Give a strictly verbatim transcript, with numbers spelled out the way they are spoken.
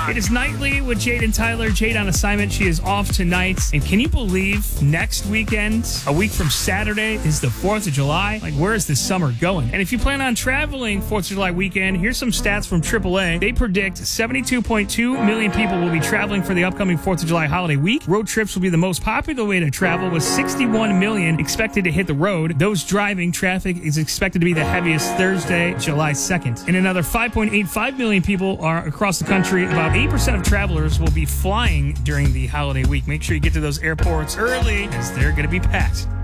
rock. It is Nightly with Jade and Tyler. Jade on assignment. She is off tonight. And can you believe next weekend, a week from Saturday, is the fourth of July? Like, where is this summer going? And if you plan on traveling fourth of July weekend, here's some stats from triple A. They predict seventy-two point two million people will be traveling for the upcoming fourth of July holiday week. Road trips will be the most popular way to travel, with sixty-one million expected to hit the road. Those driving, traffic is expected to be the heaviest Thursday, July second. And another five point eight five million people are across the country. About eight percent of travelers will be flying during the holiday week. Make sure you get to those airports early, as they're going to be packed.